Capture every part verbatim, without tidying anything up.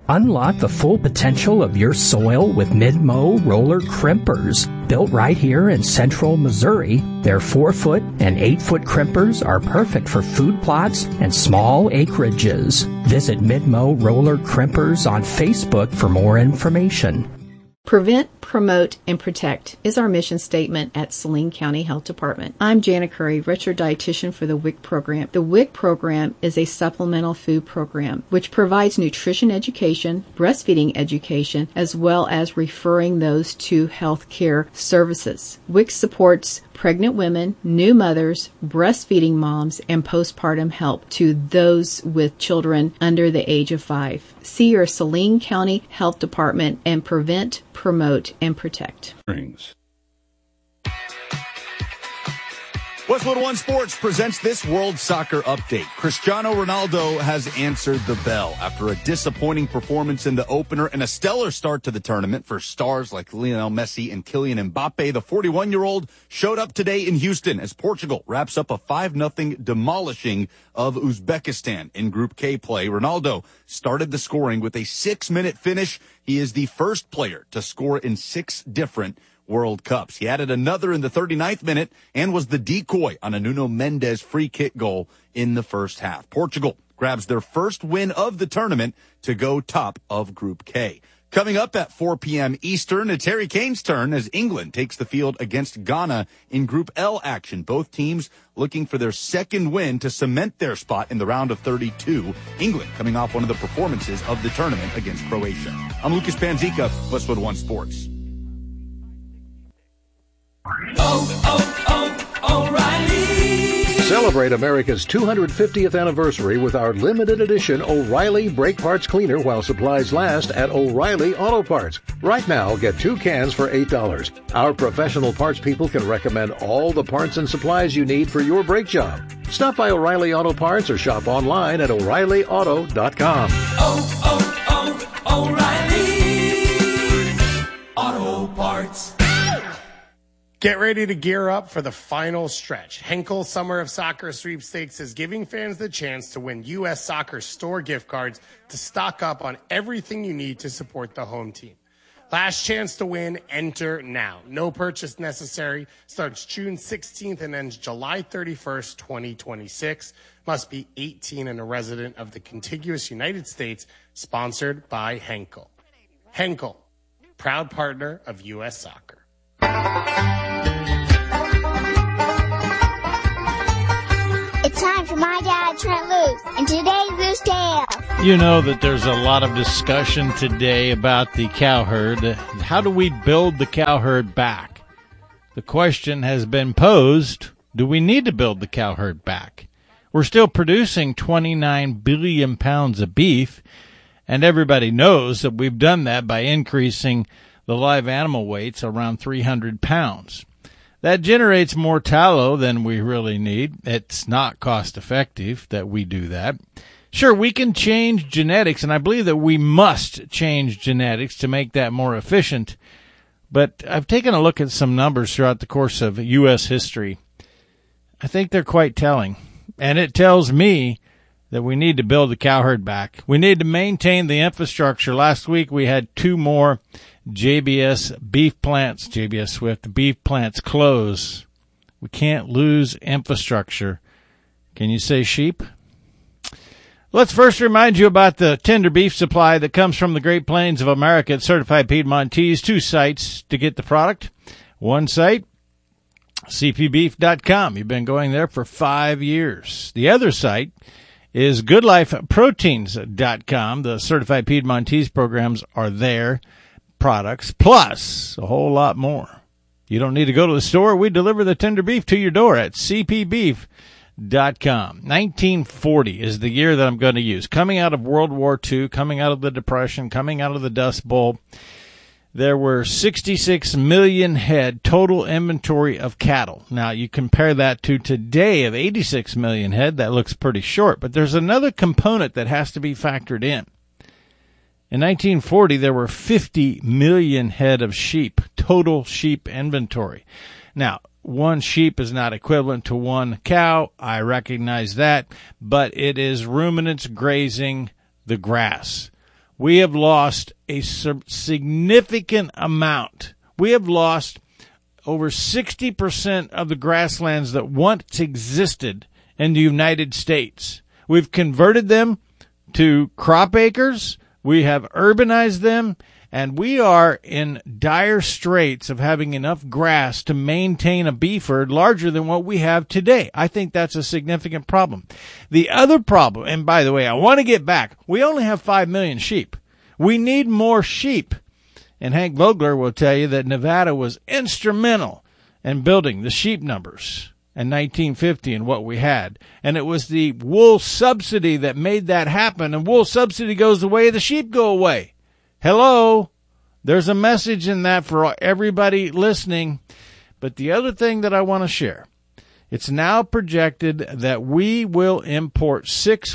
Unlock the full potential of your soil with Mid-Mow roller crimpers. Built right here in central Missouri, their four-foot and eight-foot crimpers are perfect for food plots and small acreages. Visit Mid-Mow roller crimpers on Facebook for more information. Prevent, promote, and protect is our mission statement at Saline County Health Department. I'm Jana Curry, registered dietitian for the W I C program. The W I C program is a supplemental food program which provides nutrition education, breastfeeding education, as well as referring those to health care services. W I C supports pregnant women, new mothers, breastfeeding moms, and postpartum help to those with children under the age of five. See your Saline County Health Department and prevent, promote, and protect. Rings. Westwood One Sports presents this World Soccer Update. Cristiano Ronaldo has answered the bell after a disappointing performance in the opener and a stellar start to the tournament for stars like Lionel Messi and Kylian Mbappe. The forty-one-year-old showed up today in Houston as Portugal wraps up a five nothing demolishing of Uzbekistan in Group K play. Ronaldo started the scoring with a six-minute finish. He is the first player to score in six different World Cups. He added another in the thirty-ninth minute and was the decoy on a Nuno Mendes free kick goal in the first half. Portugal grabs their first win of the tournament to go top of Group K. Coming up at four p.m. Eastern, it's Harry Kane's turn as England takes the field against Ghana in Group L action. Both teams looking for their second win to cement their spot in the round of thirty-two. England coming off one of the performances of the tournament against Croatia. I'm Lucas Panzica, Westwood One Sports. Oh, oh, oh, O'Reilly. Celebrate America's two hundred fiftieth anniversary with our limited edition O'Reilly Brake Parts Cleaner while supplies last at O'Reilly Auto Parts. Right now, get two cans for eight dollars. Our professional parts people can recommend all the parts and supplies you need for your brake job. Stop by O'Reilly Auto Parts or shop online at O'Reilly Auto dot com. Oh, oh, oh, O'Reilly Auto Parts. Get ready to gear up for the final stretch. Henkel Summer of Soccer Sweepstakes is giving fans the chance to win U S Soccer store gift cards to stock up on everything you need to support the home team. Last chance to win, enter now. No purchase necessary. Starts June sixteenth and ends July thirty-first, twenty twenty-six. Must be eighteen and a resident of the contiguous United States. Sponsored by Henkel. Henkel, proud partner of U S Soccer. It's time for My Dad, Trent Loos, and today's Loose Tales. You know that there's a lot of discussion today about the cow herd. How do we build the cow herd back? The question has been posed, do we need to build the cow herd back? We're still producing twenty-nine billion pounds of beef, and everybody knows that we've done that by increasing the live animal weights around three hundred pounds. That generates more tallow than we really need. It's not cost effective that we do that. Sure, we can change genetics, and I believe that we must change genetics to make that more efficient. But I've taken a look at some numbers throughout the course of U S history. I think they're quite telling. And it tells me that we need to build the cow herd back. We need to maintain the infrastructure. Last week we had two more J B S beef plants, J B S Swift beef plants close. We can't lose infrastructure. Can you say sheep? Let's first remind you about the tender beef supply that comes from the Great Plains of America at Certified Piedmontese. Two sites to get the product. One site, c p beef dot com. You've been going there for five years. The other site is good life proteins dot com. The Certified Piedmontese programs are there. Products, plus a whole lot more. You don't need to go to the store. We deliver the tender beef to your door at c p beef dot com. nineteen forty is the year that I'm going to use. Coming out of World War Two, coming out of the Depression, coming out of the Dust Bowl, there were sixty-six million head total inventory of cattle. Now, you compare that to today of eighty-six million head, that looks pretty short. But there's another component that has to be factored in. In nineteen forty, there were fifty million head of sheep, total sheep inventory. Now, one sheep is not equivalent to one cow. I recognize that, but it is ruminants grazing the grass. we have lost a significant amount. We have lost over sixty percent of the grasslands that once existed in the United States. We've converted them to crop acres. We have urbanized them, and we are in dire straits of having enough grass to maintain a beef herd larger than what we have today. I think that's a significant problem. The other problem, and by the way, I want to get back, we only have five million sheep. We need more sheep. And Hank Vogler will tell you that Nevada was instrumental in building the sheep numbers in nineteen fifty and what we had. And it was the wool subsidy that made that happen. And wool subsidy goes away, the sheep go away. Hello? There's a message in that for everybody listening. But the other thing that I want to share, it's now projected that we will import six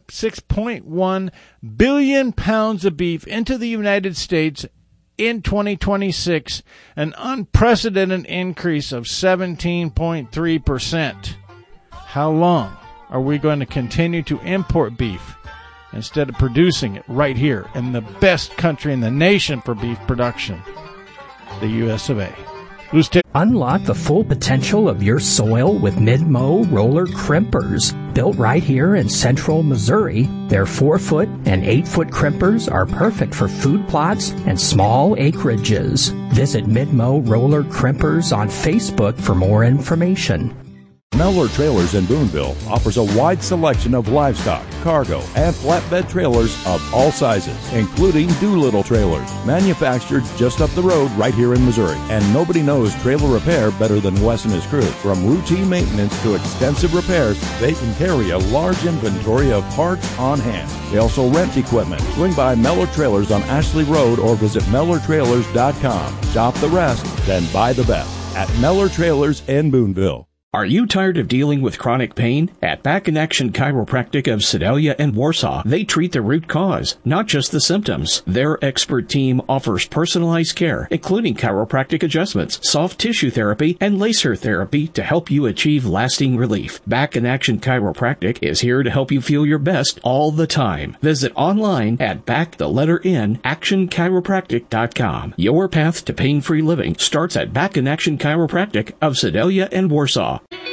point one billion pounds of beef into the United States in twenty twenty-six, an unprecedented increase of seventeen point three percent. How long are we going to continue to import beef instead of producing it right here in the best country in the nation for beef production, the U S of A? Who's t- Unlock the full potential of your soil with Mid-Mow roller crimpers. Built right here in central Missouri, their four-foot and eight-foot crimpers are perfect for food plots and small acreages. Visit Mid-Mow roller crimpers on Facebook for more information. Mellor Trailers in Boonville offers a wide selection of livestock, cargo, and flatbed trailers of all sizes, including Doolittle trailers, manufactured just up the road right here in Missouri. And nobody knows trailer repair better than Wes and his crew. From routine maintenance to extensive repairs, they can carry a large inventory of parts on hand. They also rent equipment. Swing by Mellor Trailers on Ashley Road or visit Mellor Trailers dot com. Shop the rest, then buy the best at Mellor Trailers in Boonville. Are you tired of dealing with chronic pain? At Back in Action Chiropractic of Sedalia and Warsaw, they treat the root cause, not just the symptoms. Their expert team offers personalized care, including chiropractic adjustments, soft tissue therapy, and laser therapy to help you achieve lasting relief. Back in Action Chiropractic is here to help you feel your best all the time. Visit online at back the letter N action chiropractic dot com. Your path to pain-free living starts at Back in Action Chiropractic of Sedalia and Warsaw.